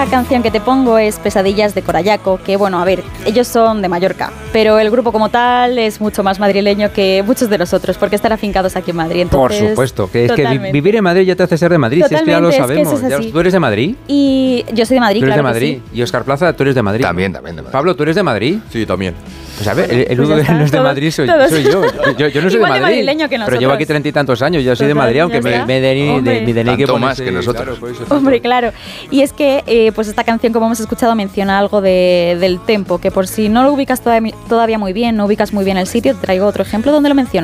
canción que te pongo es Pesadillas de Corallaco, que bueno, a ver, ellos son de Mallorca, pero el grupo como tal es mucho más madrileño que muchos de nosotros, porque están afincados aquí en Madrid. Entonces, por supuesto, que es que vivir en Madrid ya te hace ser de Madrid, si es que ya lo sabemos. Es que eso es así. ¿Tú eres de Madrid? Y yo soy de Madrid, ¿Tú eres claro de Madrid? que sí. Y Óscar Plaza, ¿tú eres de Madrid? También de Madrid. Pablo, ¿tú eres de Madrid? Sí, también. Pues a ver, el Pues único ya que no es está, de Madrid soy yo. Yo no soy Igual de de Madrid, madrileño que pero nosotros. llevo aquí 30 y tantos años. Yo soy de Total, Madrid, aunque ya me DNI que Tanto ponerse, más que nosotros. claro, por eso. Hombre, claro. Y es que pues esta canción, como hemos escuchado, menciona algo del tempo, que por si no lo ubicas todavía muy bien, no ubicas muy bien el sitio, te traigo otro ejemplo donde lo menciona.